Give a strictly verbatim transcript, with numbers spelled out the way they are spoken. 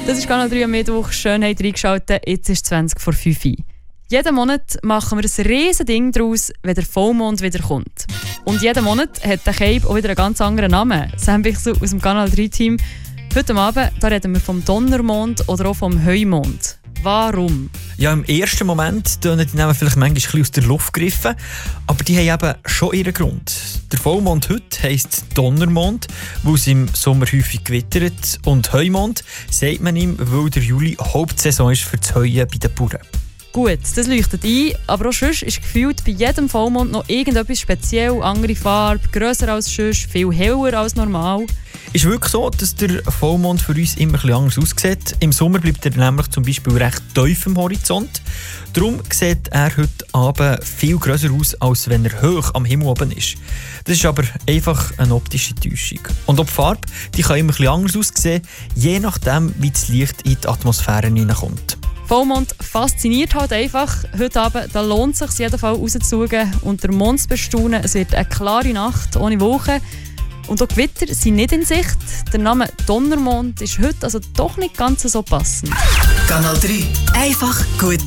Das ist Kanal drei am Mittwoch. Schön, habt ihr eingeschaltet. Jetzt ist zwanzig vor fünf. Jeden Monat machen wir ein riesen Ding daraus, wenn der Vollmond wieder kommt. Und jeden Monat hat der Cape auch wieder einen ganz anderen Namen. Sam Bichsel aus dem Kanal drei Team. Heute Abend da reden wir vom Donnermond oder auch vom Heumond. Warum? Ja, im ersten Moment tönen die Namen vielleicht manchmal ein bisschen aus der Luft gegriffen, aber die haben eben schon ihren Grund. Der Vollmond heute heisst Donnermond, weil es im Sommer häufig gewittert, und Heumond sagt man ihm, weil der Juli Hauptsaison ist für das Heuen bei den Bauern. Gut, das leuchtet ein, aber auch sonst ist gefühlt bei jedem Vollmond noch irgendetwas speziell, andere Farbe, grösser als sonst, viel heller als normal. Ist wirklich so, dass der Vollmond für uns immer etwas anders aussieht. Im Sommer bleibt er nämlich zum Beispiel recht tief am Horizont. Darum sieht er heute Abend viel grösser aus, als wenn er hoch am Himmel oben ist. Das ist aber einfach eine optische Täuschung. Und auch die Farbe, die kann immer etwas anders aussehen, je nachdem, wie das Licht in die Atmosphäre hineinkommt. Vollmond fasziniert halt einfach. Heute Abend da lohnt es sich, jeden Fall rauszuschauen und den Mond zu bestaunen. Es wird eine klare Nacht ohne Wolken. Und auch Gewitter sind nicht in Sicht. Der Name Donnermond ist heute also doch nicht ganz so passend. Kanal drei. Einfach gut.